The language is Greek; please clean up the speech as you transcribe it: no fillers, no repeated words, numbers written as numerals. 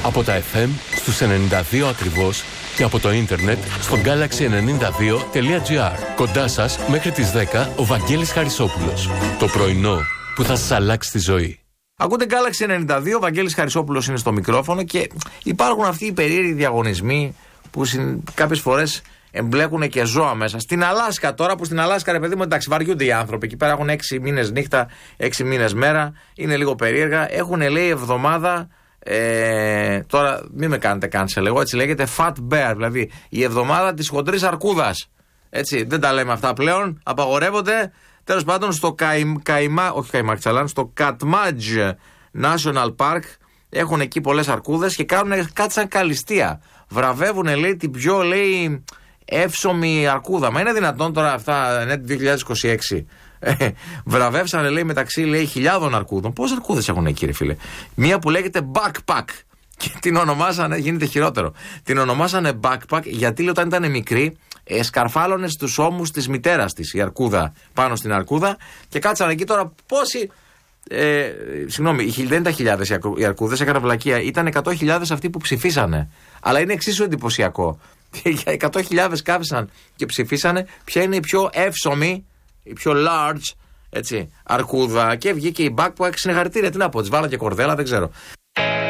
Από τα FM στους 92 ακριβώς και από το ίντερνετ στο galaxy92.gr. Κοντά σας μέχρι τις 10 ο Βαγγέλης Χαρισόπουλος. Το πρωινό που θα σας αλλάξει τη ζωή. Ακούτε Galaxy 92, ο Βαγγέλης Χαρισόπουλος είναι στο μικρόφωνο και υπάρχουν αυτοί οι περίεργοι διαγωνισμοί που κάποιες φορές εμπλέκουν και ζώα μέσα. Στην Αλάσκα τώρα, που στην Αλάσκα, ρε παιδί μου, εντάξει, βαριούνται οι άνθρωποι. Εκεί πέρα έχουν 6 μήνες νύχτα, 6 μήνες μέρα. Είναι λίγο περίεργα. Έχουν, λέει, εβδομάδα. Τώρα μην με κάνετε cancel, εγώ έτσι λέγεται Fat Bear, δηλαδή η εβδομάδα της χοντρής αρκούδας. Έτσι, δεν τα λέμε αυτά πλέον, απαγορεύονται. Τέλος πάντων, στο στο Κατμάτζ National Park έχουν εκεί πολλές αρκούδες και κάνουν κάτι σαν καλυστία. Βραβεύουν, λέει, την πιο, λέει, εύσωμη αρκούδα. Μα είναι δυνατόν τώρα αυτά, ναι, 2026. Βραβεύσανε, λέει, μεταξύ, λέει, χιλιάδων αρκούδων. Πόσες αρκούδες έχουν εκεί, ρε φίλε? Μία που λέγεται Backpack. Και την ονομάσανε, γίνεται χειρότερο. Την ονομάσανε Backpack γιατί, λέει, όταν ήταν μικρή, σκαρφάλωνε στους ώμους της μητέρας της η αρκούδα πάνω στην αρκούδα και κάτσανε εκεί τώρα πόσοι. Συγγνώμη, δεν ήταν χιλιάδες οι αρκούδες, έκανα βλακεία. Ήταν 100.000 αυτοί που ψηφίσανε. Αλλά είναι εξίσου εντυπωσιακό. Για 100.000 κάθισαν και ψηφίσανε ποια είναι η πιο εύσωμη, η πιο large, έτσι, αρκούδα. Και βγήκε η Backpack. Συγχαρητήρια, τι να πω, της βάλα και κορδέλα, δεν ξέρω.